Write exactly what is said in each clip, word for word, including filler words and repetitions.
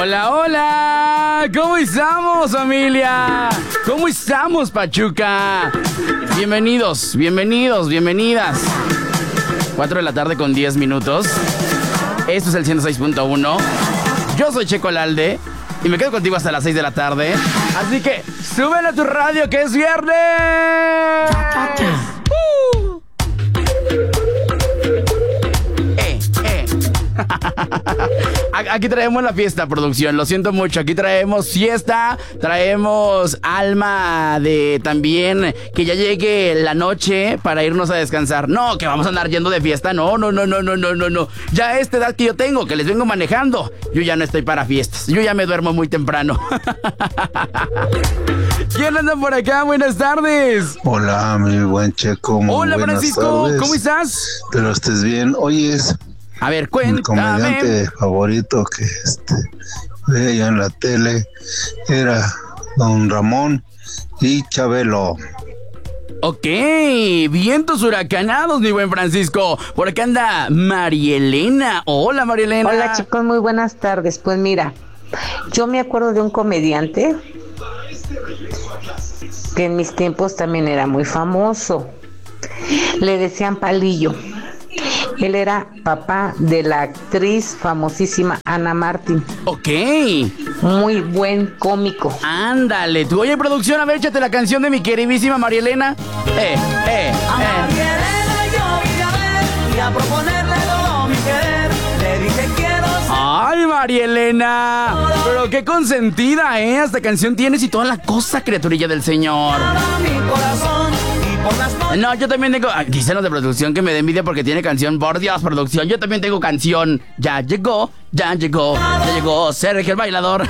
Hola, hola, ¿cómo estamos, familia? ¿Cómo estamos, Pachuca? Bienvenidos, bienvenidos, bienvenidas. cuatro de la tarde con diez minutos. Esto es el ciento seis punto uno. Yo soy Checo Lalde y me quedo contigo hasta las seis de la tarde. Así que súbele a tu radio que es viernes. Uh. Eh, eh. Aquí traemos la fiesta, producción. Lo siento mucho. Aquí traemos fiesta. Traemos alma de también que ya llegue la noche para irnos a descansar. No, que vamos a andar yendo de fiesta. No, no, no, no, no, no, no, no. Ya a esta edad que yo tengo, que les vengo manejando, yo ya no estoy para fiestas. Yo ya me duermo muy temprano. ¿Quién anda por acá? Buenas tardes. Hola, mi buen Checo. Muy Hola, Francisco. Tardes. ¿Cómo estás? Pero estés bien. Oye, es a ver, mi cuéntame. comediante favorito que este veía en la tele era Don Ramón y Chabelo. Ok, vientos huracanados, mi buen Francisco. Por acá anda Marielena. Hola, Marielena. Hola, chicos, muy buenas tardes. Pues mira, yo me acuerdo de un comediante que en mis tiempos también era muy famoso. Le decían Palillo. Él era papá de la actriz famosísima Ana Martín. Ok. Muy buen cómico. Ándale, tú. Oye, producción, a ver, échate la canción de mi queridísima Marielena. Eh, eh, A eh. Marielena yo vine a ver y a proponerle todo mi querer. Le dije quiero ser. Ay, Marielena. Pero qué consentida, ¿eh? Esta canción tienes y toda la cosa, criaturilla del Señor. Para mi corazón y por las noches. No, yo también tengo... Dicen los de producción que me da envidia porque tiene canción. Por Dios, producción, yo también tengo canción. Ya llegó, ya llegó, ya llegó Sergio el bailador.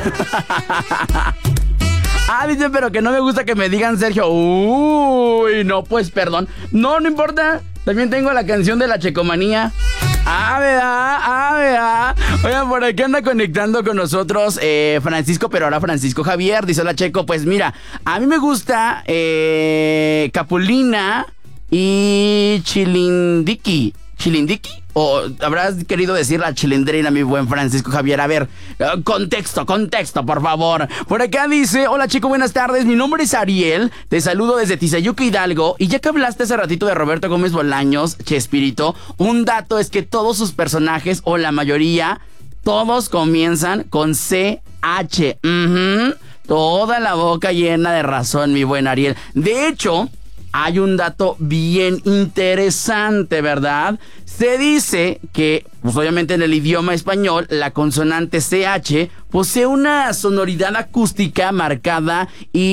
Ah, dicen, pero que no me gusta que me digan Sergio. Uy, no, pues perdón. No, no importa. También tengo la canción de la Checomanía. Ah, ¿verdad? Ah, ¿verdad? Oigan, por aquí anda conectando con nosotros eh, Francisco, pero ahora Francisco Javier. Dice, hola, Checo. Pues mira, a mí me gusta eh, Capulina y Chilindiki. ¿Chilindiki? ¿O habrás querido decir la chilindrina, mi buen Francisco Javier? A ver, uh, contexto, contexto, por favor. Por acá dice, hola, chico, buenas tardes. Mi nombre es Ariel. Te saludo desde Tizayuca, Hidalgo. Y ya que hablaste hace ratito de Roberto Gómez Bolaños, Chespirito, un dato es que todos sus personajes, o la mayoría, todos comienzan con C H. Uh-huh. Toda la boca llena de razón, mi buen Ariel. De hecho, hay un dato bien interesante, ¿verdad? Se dice que, pues obviamente en el idioma español, la consonante C H posee una sonoridad acústica marcada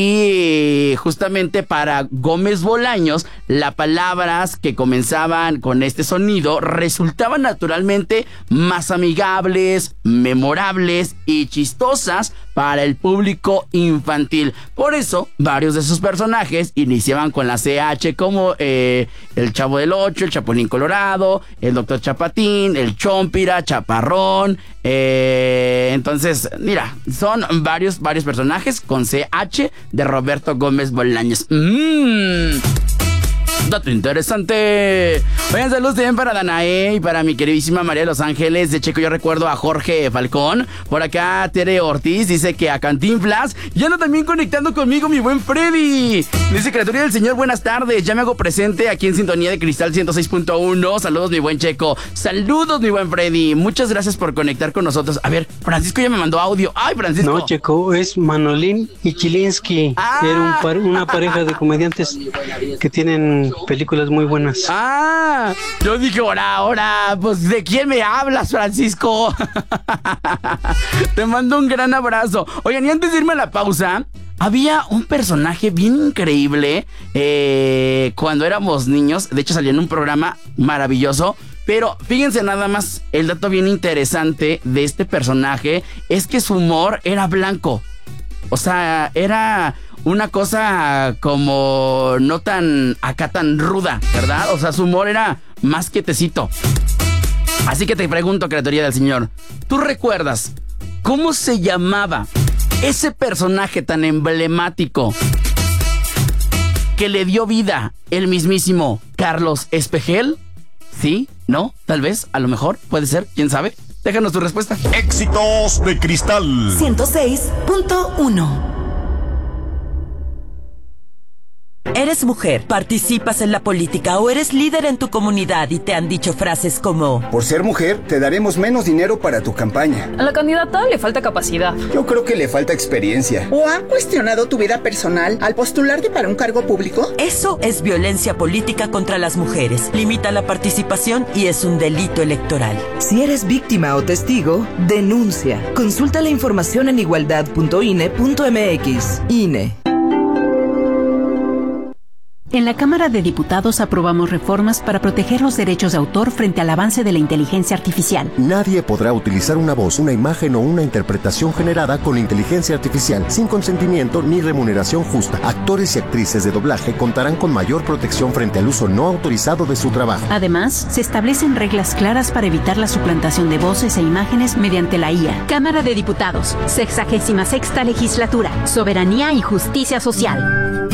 y justamente para Gómez Bolaños, las palabras que comenzaban con este sonido resultaban naturalmente más amigables, memorables y chistosas para el público infantil. Por eso, varios de sus personajes iniciaban con la C H como eh, el Chavo del Ocho, el Chapulín Colorado, el Doctor Chapatín, el Chompira, Chaparrón. Eh, entonces, mira, son varios, varios personajes con C H de Roberto Gómez Bolaños. Mmm... Dato interesante. Oigan, saludos también para Danae y para mi queridísima María de Los Ángeles. De Checo, yo recuerdo a Jorge Falcón. Por acá, Tere Ortiz dice que a Cantinflas. Y anda también conectando conmigo mi buen Freddy. Dice, criatura del Señor, buenas tardes. Ya me hago presente aquí en Sintonía de Cristal ciento seis punto uno. Saludos, mi buen Checo. Saludos, mi buen Freddy. Muchas gracias por conectar con nosotros. A ver, Francisco ya me mandó audio. Ay, Francisco. No, Checo, es Manolín y Chilinsky. Ah. Era un par- una pareja de comediantes que tienen películas muy buenas. Ah, yo dije, ahora, ahora, pues, ¿de quién me hablas, Francisco? Te mando un gran abrazo. Oigan, y antes de irme a la pausa, había un personaje bien increíble eh, cuando éramos niños. De hecho, salió en un programa maravilloso. Pero fíjense nada más, el dato bien interesante de este personaje es que su humor era blanco. O sea, era una cosa como no tan acá tan ruda, ¿verdad? O sea, su humor era más quietecito. Así que te pregunto, criatura del Señor, ¿tú recuerdas cómo se llamaba ese personaje tan emblemático que le dio vida el mismísimo Carlos Espejel? ¿Sí? ¿No? Tal vez, a lo mejor, puede ser, quién sabe. Déjanos tu respuesta. Éxitos de Cristal ciento seis punto uno. Eres mujer, participas en la política o eres líder en tu comunidad y te han dicho frases como: por ser mujer, te daremos menos dinero para tu campaña. A la candidata le falta capacidad. Yo creo que le falta experiencia. ¿O han cuestionado tu vida personal al postularte para un cargo público? Eso es violencia política contra las mujeres. Limita la participación y es un delito electoral. Si eres víctima o testigo, denuncia. Consulta la información en igualdad punto i n e punto m x. I N E. En la Cámara de Diputados aprobamos reformas para proteger los derechos de autor frente al avance de la inteligencia artificial. Nadie podrá utilizar una voz, una imagen o una interpretación generada con inteligencia artificial sin consentimiento ni remuneración justa. Actores y actrices de doblaje contarán con mayor protección frente al uso no autorizado de su trabajo. Además, se establecen reglas claras para evitar la suplantación de voces e imágenes mediante la I A. Cámara de Diputados, sexagésima sexta legislatura, soberanía y justicia social.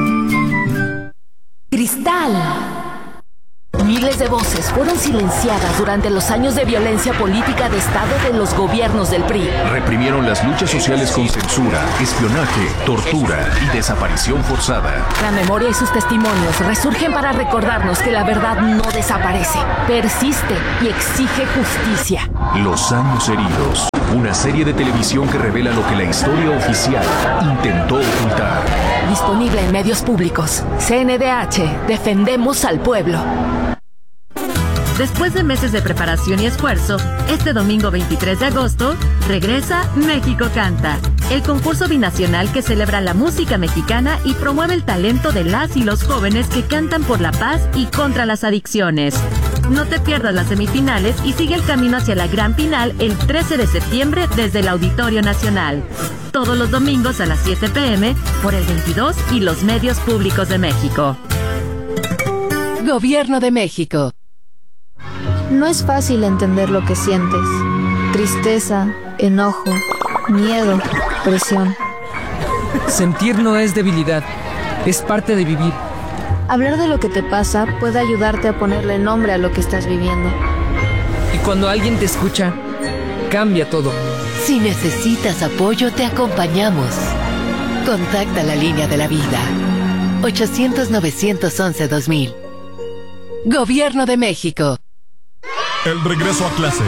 Cristal. Miles de voces fueron silenciadas durante los años de violencia política de Estado de los gobiernos del P R I. Reprimieron las luchas sociales con censura, espionaje, tortura y desaparición forzada. La memoria y sus testimonios resurgen para recordarnos que la verdad no desaparece, persiste y exige justicia. Los años heridos. Una serie de televisión que revela lo que la historia oficial intentó ocultar. Disponible en medios públicos. C N D H. Defendemos al pueblo. Después de meses de preparación y esfuerzo, este domingo veintitrés de agosto, regresa México Canta, el concurso binacional que celebra la música mexicana y promueve el talento de las y los jóvenes que cantan por la paz y contra las adicciones. No te pierdas las semifinales y sigue el camino hacia la gran final el trece de septiembre desde el Auditorio Nacional. Todos los domingos a las siete pe eme por el veintidós y los medios públicos de México. Gobierno de México. No es fácil entender lo que sientes. Tristeza, enojo, miedo, presión. Sentir no es debilidad, es parte de vivir. Hablar de lo que te pasa puede ayudarte a ponerle nombre a lo que estás viviendo. Y cuando alguien te escucha, cambia todo. Si necesitas apoyo, te acompañamos. Contacta la línea de la vida. ochocientos, novecientos once, dos mil. Gobierno de México. El regreso a clases.